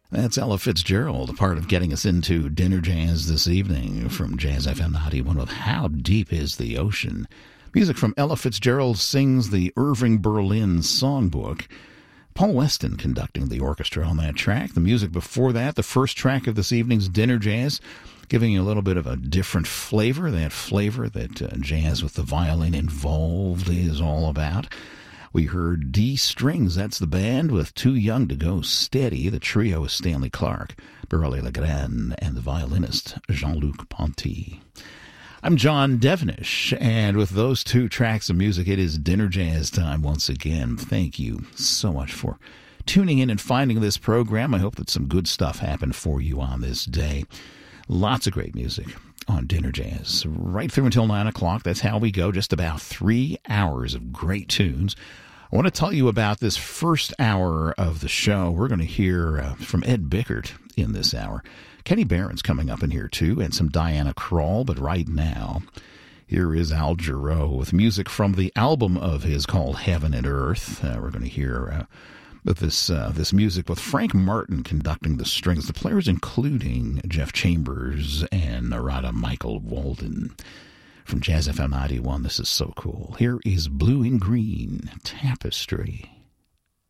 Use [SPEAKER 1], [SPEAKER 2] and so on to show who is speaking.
[SPEAKER 1] That's Ella Fitzgerald, a part of getting us into Dinner Jazz this evening from Jazz FM 91 with How Deep Is the Ocean? Music from Ella Fitzgerald sings the Irving Berlin Songbook. Paul Weston conducting the orchestra on that track. The music before that, the first track of this evening's Dinner Jazz, giving you a little bit of a different flavor, that jazz with the violin involved is all about. We heard D Strings, that's the band, with Too Young to Go Steady. The trio is Stanley Clarke, Burley Legrand, and the violinist Jean-Luc Ponty. I'm John Devenish, and with those two tracks of music, it is Dinner Jazz time once again. Thank you so much for tuning in and finding this program. I hope that some good stuff happened for you on this day. Lots of great music on Dinner Jazz, right through until 9 o'clock. That's how we go, just about 3 hours of great tunes. I want to tell you about this first hour of the show. We're going to hear from Ed Bickert in this hour. Kenny Barron's coming up in here, too, and some Diana Krall. But right now, here is Al Jarreau with music from the album of his called Heaven and Earth. We're going to hear this music with Frank Martin conducting the strings. The players including Jeff Chambers and Narada Michael Walden. From Jazz FM 91, this is so cool. Here is Blue and Green Tapestry.